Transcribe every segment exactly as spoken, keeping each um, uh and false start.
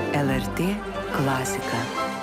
L R T klasika.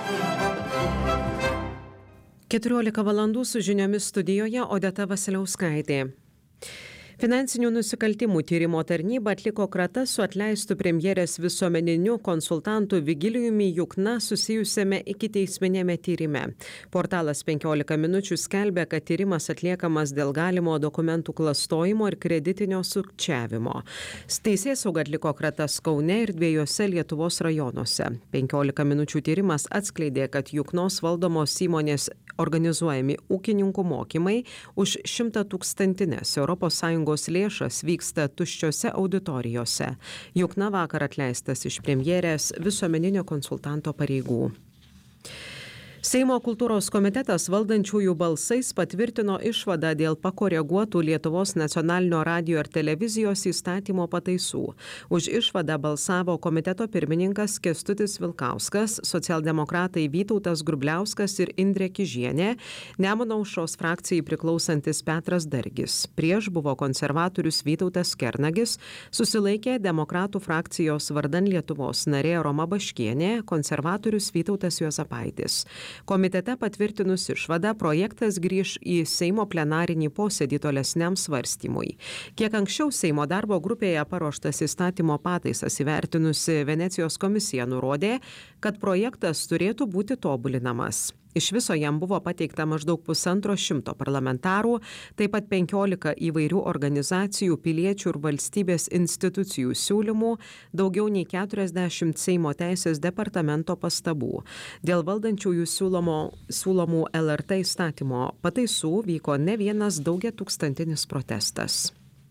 keturiolika valandų su žiniomis studijoje Odeta Vasiliauskaitė. Finansinių nusikaltimų tyrimo tarnyba atliko kratas su atleistu premjerės visuomeniniu konsultantu Vigilijumi Jukna susijusiame ikiteisminėme tyrime. Portalas penkiolika minučių skelbia, kad tyrimas atliekamas dėl galimo dokumentų klastojimo ir kreditinio sukčiavimo. Teisėsauga atliko kratas Kaune ir dviejose Lietuvos rajonuose. penkiolika minučių tyrimas atskleidė, kad Juknos valdomos įmonės organizuojami ūkininkų mokymai už šimtatūkstantines Europos Sąjungos lėšas vyksta tuščiose auditorijose. Jukna vakar atleistas iš premjerės visuomeninio konsultanto pareigų. Seimo kultūros komitetas valdančiųjų balsais patvirtino išvadą dėl pakoreguotų Lietuvos nacionalinio radijo ir televizijos įstatymo pataisų. Už išvadą balsavo komiteto pirmininkas Kęstutis Vilkauskas, socialdemokratai Vytautas Grubliauskas ir Indrė Kižienė, Nemuno aušros frakcijai priklausantis Petras Dargis. Prieš buvo konservatorius Vytautas Kernagis, susilaikė demokratų frakcijos vardan Lietuvos narė Roma Baškienė, konservatorius Vytautas Juozapaitis. Komitete patvirtinus išvadą, projektas grįž į Seimo plenarinį posėdį tolesniam svarstymui. Kiek anksčiau Seimo darbo grupėje paruoštas įstatymo pataisas įvertinusi Venecijos komisija nurodė, kad projektas turėtų būti tobulinamas. Iš viso jam buvo pateikta maždaug pusantro šimto parlamentarų, taip pat penkiolika įvairių organizacijų, piliečių ir valstybės institucijų siūlymų, daugiau nei keturiasdešimt Seimo teisės departamento pastabų. Dėl valdančiųjų siūlomo, siūlomų L R T įstatymo pataisų vyko ne vienas daugiatūkstantinis protestas.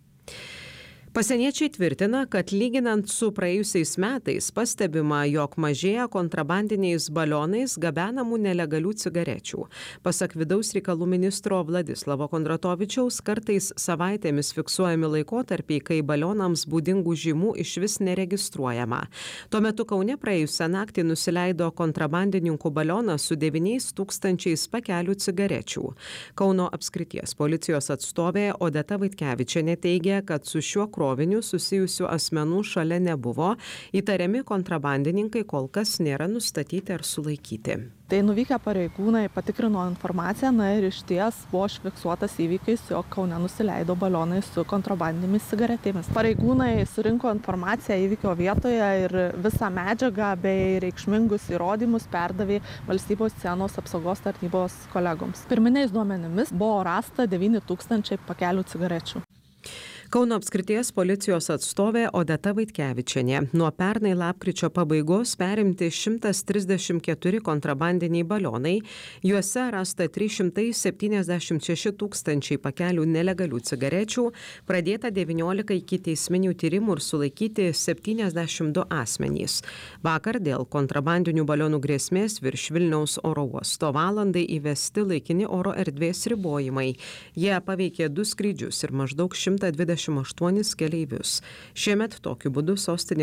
Pasieniečiai tvirtina, kad lyginant su praėjusiais metais pastebima, jog mažėja kontrabandiniais balionais gabenamų nelegalių cigarečių. Pasak vidaus reikalų ministro Vladislavo Kondratovičiaus, kartais savaitėmis fiksuojami laikotarpiai, kai balionams būdingų žymų išvis neregistruojama. Tuo metu Kaune praėjusią naktį nusileido kontrabandininkų balionas su devyniais tūkstančiais pakelių cigarečių. Kauno apskrities policijos atstovė Odeta Vaitkevičienė teigia, kad su šiuo kroviniu susijusių asmenų šalia nebuvo, įtariami kontrabandininkai kol kas nėra nustatyti ar sulaikyti. Tai nuvykę pareigūnai patikrino informaciją, na ir iš ties buvo užfiksuotas įvykis, jog Kaune nusileido balionai su kontrabandinėmis cigaretėmis. Pareigūnai surinko informaciją įvykio vietoje ir visą medžiagą bei reikšmingus įrodymus perdavė Valstybės sienos apsaugos tarnybos kolegoms. Pirminiais duomenimis buvo rasta devyni tūkstančiai pakelių cigarečių. Kauno apskrities policijos atstovė Odeta Vaitkevičienė. Nuo pernai lapkričio pabaigos perimti šimtas trisdešimt keturi kontrabandiniai balionai, juose rasta trys šimtai septyniasdešimt šeši tūkstančiai pakelių nelegalių cigarečių, pradėta devyniolika ikiteisminių tyrimų ir sulaikyti septyniasdešimt du asmenys. Vakar dėl kontrabandinių balionų grėsmės virš Vilniaus oro uosto valandai įvesti laikini oro erdvės ribojimai. Jie paveikė du skrydžius ir maždaug šimtą dvidešimt aštuonis keleivius. Šiemet tokiu būdu sostinė